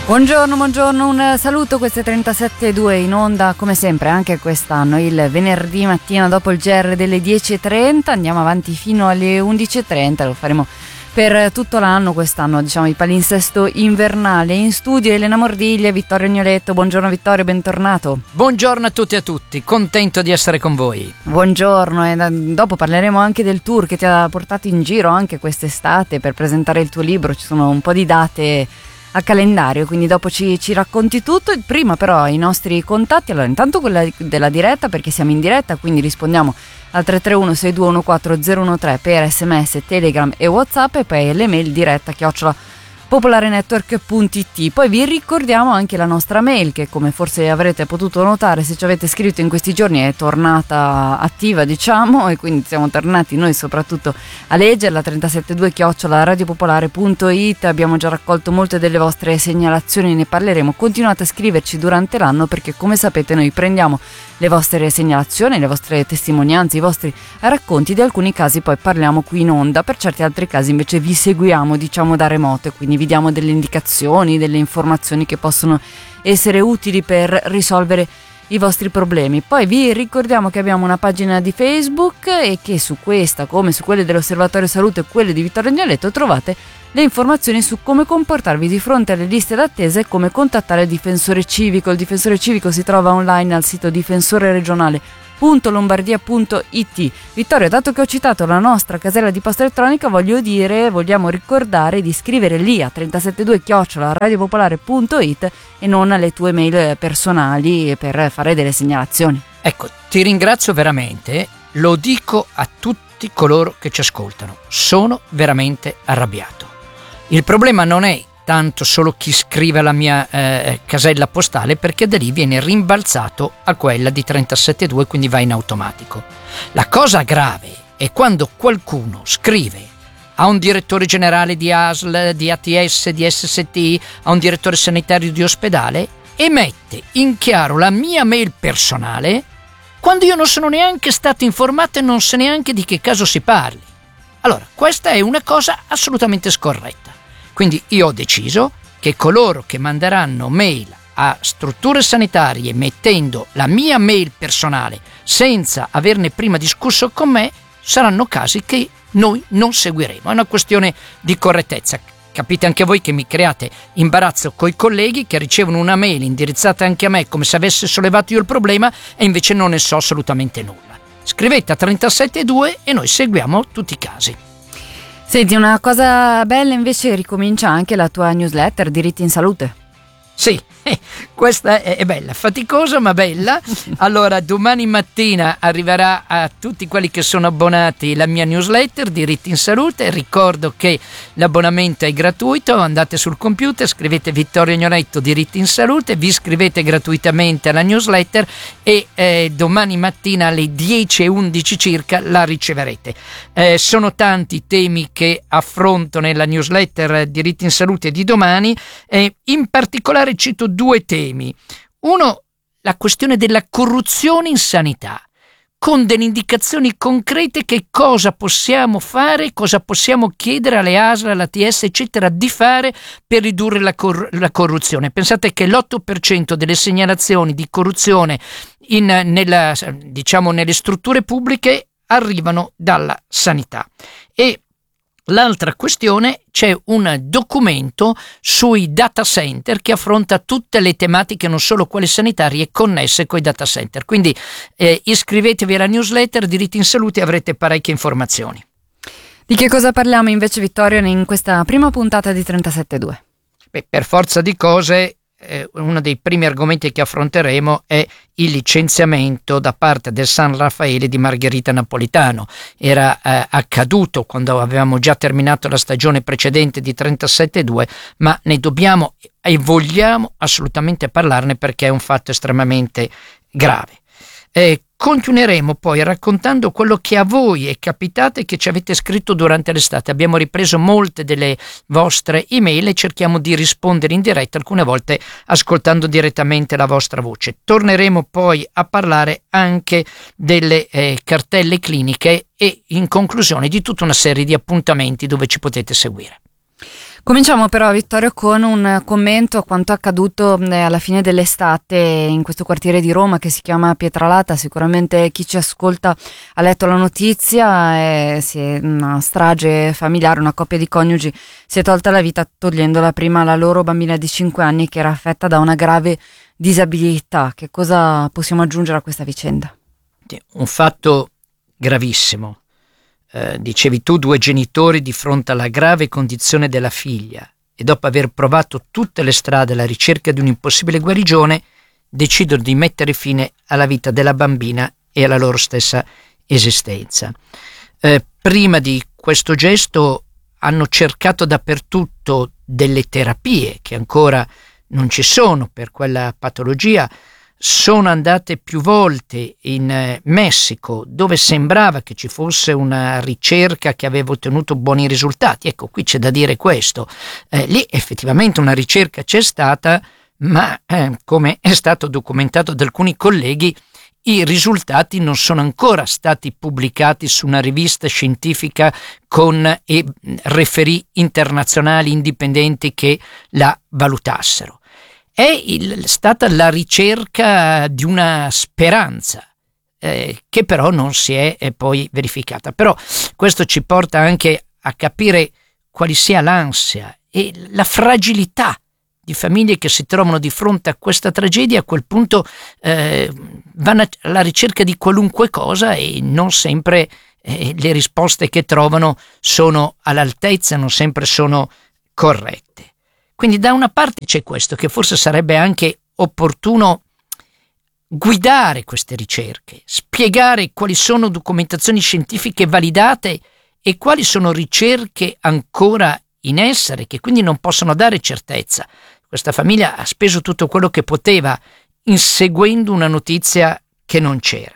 Buongiorno, un saluto, queste 37.2 in onda come sempre anche quest'anno il venerdì mattina dopo il GR delle 10.30, andiamo avanti fino alle 11.30, lo faremo per tutto l'anno quest'anno, diciamo il palinsesto invernale. In studio Elena Mordiglia, Vittorio Agnoletto. Buongiorno Vittorio, bentornato. Buongiorno a tutti e a tutti, contento di essere con voi. Buongiorno, e dopo parleremo anche del tour che ti ha portato in giro anche quest'estate per presentare il tuo libro, ci sono un po' di date a calendario, quindi dopo ci racconti tutto. Prima però i nostri contatti, allora intanto quella della diretta, perché siamo in diretta, quindi rispondiamo al 331 6214013 per sms, telegram e whatsapp, e poi l'email diretta @popolarenetwork.it. Poi vi ricordiamo anche la nostra mail, che come forse avrete potuto notare se ci avete scritto in questi giorni è tornata attiva, diciamo, e quindi siamo tornati noi soprattutto a leggerla, 372@radiopopolare.it. abbiamo già raccolto molte delle vostre segnalazioni, ne parleremo. Continuate a scriverci durante l'anno, perché come sapete noi prendiamo le vostre segnalazioni, le vostre testimonianze, i vostri racconti, di alcuni casi poi parliamo qui in onda, per certi altri casi invece vi seguiamo, diciamo, da remoto, e quindi vi diamo delle indicazioni, delle informazioni che possono essere utili per risolvere i vostri problemi. Poi vi ricordiamo che abbiamo una pagina di Facebook e che su questa, come su quelle dell'Osservatorio Salute e quelle di Vittorio Agnoletto, trovate le informazioni su come comportarvi di fronte alle liste d'attesa e come contattare il difensore civico. Il difensore civico si trova online al sito difensoreregionale.lombardia.it. Vittorio, dato che ho citato la nostra casella di posta elettronica, vogliamo ricordare di scrivere lì a 372@radiopopolare.it e non alle tue mail personali per fare delle segnalazioni. Ecco, ti ringrazio veramente, lo dico a tutti coloro che ci ascoltano, sono veramente arrabbiato. Il problema non è tanto solo chi scrive alla mia casella postale, perché da lì viene rimbalzato a quella di 372, quindi va in automatico. La cosa grave è quando qualcuno scrive a un direttore generale di ASL, di ATS, di SST, a un direttore sanitario di ospedale e mette in chiaro la mia mail personale quando io non sono neanche stato informato e non so neanche di che caso si parli. Allora, questa è una cosa assolutamente scorretta. Quindi io ho deciso che coloro che manderanno mail a strutture sanitarie mettendo la mia mail personale senza averne prima discusso con me saranno casi che noi non seguiremo. È una questione di correttezza. Capite anche voi che mi create imbarazzo coi colleghi che ricevono una mail indirizzata anche a me come se avesse sollevato io il problema e invece non ne so assolutamente nulla. Scrivete a 372 e noi seguiamo tutti i casi. Senti, una cosa bella invece, ricomincia anche la tua newsletter Diritti in Salute. Sì, questa è bella, faticosa ma bella. Allora, domani mattina arriverà a tutti quelli che sono abbonati la mia newsletter Diritti in Salute. Ricordo che l'abbonamento è gratuito, andate sul computer, scrivete Vittorio Agnoletto Diritti in Salute, vi iscrivete gratuitamente alla newsletter e domani mattina alle 10:11 circa la riceverete. Sono tanti i temi che affronto nella newsletter Diritti in Salute di domani, in particolare cito due temi. Uno, la questione della corruzione in sanità, con delle indicazioni concrete che cosa possiamo fare, cosa possiamo chiedere alle ASL, all'ATS, eccetera, di fare per ridurre la corruzione. Pensate che l'8% delle segnalazioni di corruzione nelle strutture pubbliche arrivano dalla sanità. E l'altra questione, c'è un documento sui data center che affronta tutte le tematiche, non solo quelle sanitarie, connesse coi data center. Quindi iscrivetevi alla newsletter Diritti in Salute e avrete parecchie informazioni. Di che cosa parliamo invece, Vittorio, in questa prima puntata di 372? Per forza di cose, uno dei primi argomenti che affronteremo è il licenziamento da parte del San Raffaele di Margherita Napolitano. Era accaduto quando avevamo già terminato la stagione precedente di 37.2, ma ne dobbiamo e vogliamo assolutamente parlarne perché è un fatto estremamente grave. Continueremo poi raccontando quello che a voi è capitato e che ci avete scritto durante l'estate. Abbiamo ripreso molte delle vostre email e cerchiamo di rispondere in diretta, alcune volte ascoltando direttamente la vostra voce. Torneremo poi a parlare anche delle cartelle cliniche e in conclusione di tutta una serie di appuntamenti dove ci potete seguire. Cominciamo però, Vittorio, con un commento a quanto accaduto alla fine dell'estate in questo quartiere di Roma che si chiama Pietralata. Sicuramente chi ci ascolta ha letto la notizia, una strage familiare, una coppia di coniugi si è tolta la vita togliendola prima la loro bambina di 5 anni che era affetta da una grave disabilità. Che cosa possiamo aggiungere a questa vicenda? Un fatto gravissimo. Dicevi tu, 2 genitori di fronte alla grave condizione della figlia e dopo aver provato tutte le strade alla ricerca di un'impossibile guarigione decidono di mettere fine alla vita della bambina e alla loro stessa esistenza. Prima di questo gesto hanno cercato dappertutto delle terapie che ancora non ci sono per quella patologia. Sono andate più volte in Messico, dove sembrava che ci fosse una ricerca che aveva ottenuto buoni risultati. Ecco, qui c'è da dire questo. Lì effettivamente una ricerca c'è stata, ma come è stato documentato da alcuni colleghi, i risultati non sono ancora stati pubblicati su una rivista scientifica con referì internazionali indipendenti che la valutassero. È stata la ricerca di una speranza che però non si è poi verificata. Però questo ci porta anche a capire quali sia l'ansia e la fragilità di famiglie che si trovano di fronte a questa tragedia. A quel punto vanno alla ricerca di qualunque cosa e non sempre le risposte che trovano sono all'altezza, non sempre sono corrette. Quindi da una parte c'è questo, che forse sarebbe anche opportuno guidare queste ricerche, spiegare quali sono documentazioni scientifiche validate e quali sono ricerche ancora in essere, che quindi non possono dare certezza. Questa famiglia ha speso tutto quello che poteva inseguendo una notizia che non c'era.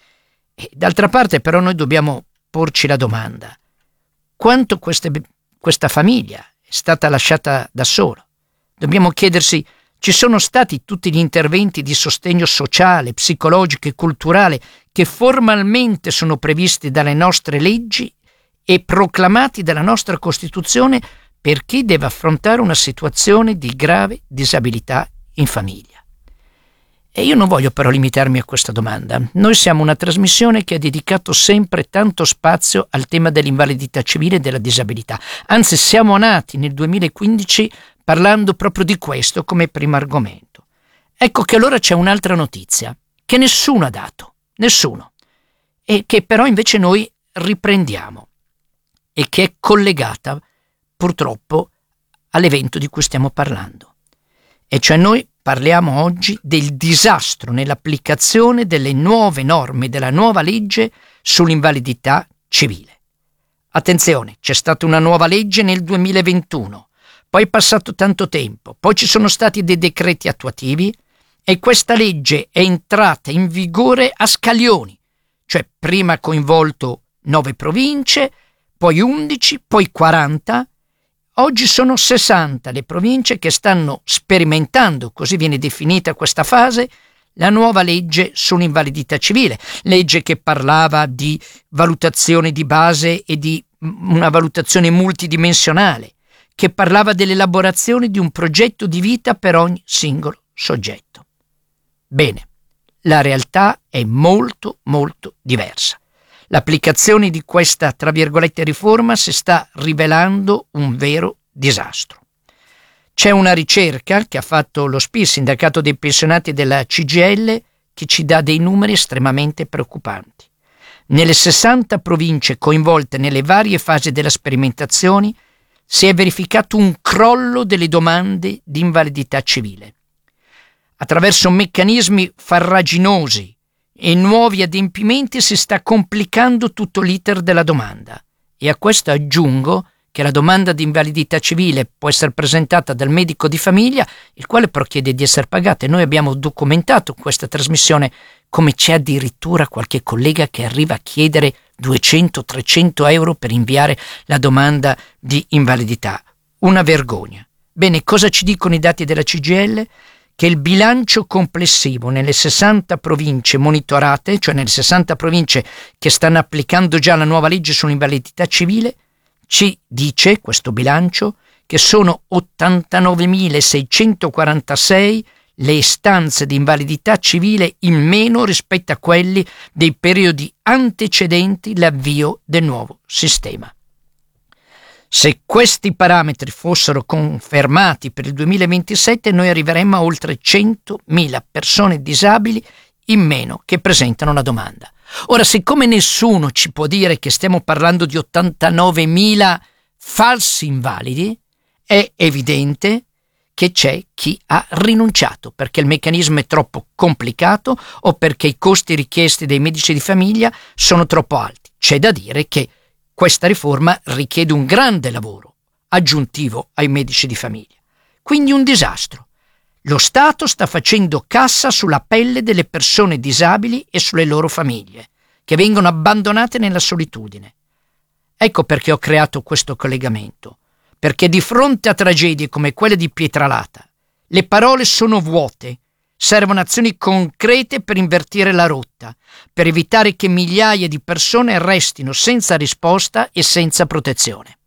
E d'altra parte però noi dobbiamo porci la domanda: quanto questa famiglia è stata lasciata da sola? Dobbiamo chiedersi: ci sono stati tutti gli interventi di sostegno sociale, psicologico e culturale che formalmente sono previsti dalle nostre leggi e proclamati dalla nostra Costituzione per chi deve affrontare una situazione di grave disabilità in famiglia? E io non voglio però limitarmi a questa domanda. Noi siamo una trasmissione che ha dedicato sempre tanto spazio al tema dell'invalidità civile e della disabilità. Anzi, siamo nati nel 2015 parlando proprio di questo come primo argomento. Ecco che allora c'è un'altra notizia che nessuno ha dato, nessuno, e che però invece noi riprendiamo e che è collegata purtroppo all'evento di cui stiamo parlando. E cioè noi parliamo oggi del disastro nell'applicazione delle nuove norme della nuova legge sull'invalidità civile. Attenzione, c'è stata una nuova legge nel 2021, poi è passato tanto tempo, poi ci sono stati dei decreti attuativi e questa legge è entrata in vigore a scaglioni, cioè prima ha coinvolto 9 province, poi 11, poi 40. Oggi sono 60 le province che stanno sperimentando, così viene definita questa fase, la nuova legge sull'invalidità civile, legge che parlava di valutazione di base e di una valutazione multidimensionale, che parlava dell'elaborazione di un progetto di vita per ogni singolo soggetto. Bene, la realtà è molto molto diversa. L'applicazione di questa, tra virgolette, riforma si sta rivelando un vero disastro. C'è una ricerca che ha fatto lo SPI, il sindacato dei pensionati della CGIL, che ci dà dei numeri estremamente preoccupanti. Nelle 60 province coinvolte nelle varie fasi della sperimentazione si è verificato un crollo delle domande di invalidità civile. Attraverso meccanismi farraginosi e nuovi adempimenti si sta complicando tutto l'iter della domanda. E a questo aggiungo che la domanda di invalidità civile può essere presentata dal medico di famiglia, il quale però chiede di essere pagata. E noi abbiamo documentato in questa trasmissione come c'è addirittura qualche collega che arriva a chiedere 200-300 euro per inviare la domanda di invalidità. Una vergogna. Bene, cosa ci dicono i dati della CGIL? Che il bilancio complessivo nelle 60 province monitorate, cioè nelle 60 province che stanno applicando già la nuova legge sull'invalidità civile, ci dice questo bilancio che sono 89.646 le istanze di invalidità civile in meno rispetto a quelli dei periodi antecedenti l'avvio del nuovo sistema. Se questi parametri fossero confermati per il 2027, noi arriveremmo a oltre 100.000 persone disabili in meno che presentano la domanda. Ora, siccome nessuno ci può dire che stiamo parlando di 89.000 falsi invalidi, è evidente che c'è chi ha rinunciato perché il meccanismo è troppo complicato o perché i costi richiesti dai medici di famiglia sono troppo alti. C'è da dire che questa riforma richiede un grande lavoro aggiuntivo ai medici di famiglia. Quindi un disastro. Lo Stato sta facendo cassa sulla pelle delle persone disabili e sulle loro famiglie, che vengono abbandonate nella solitudine. Ecco perché ho creato questo collegamento. Perché di fronte a tragedie come quelle di Pietralata, le parole sono vuote, servono azioni concrete per invertire la rotta, per evitare che migliaia di persone restino senza risposta e senza protezione.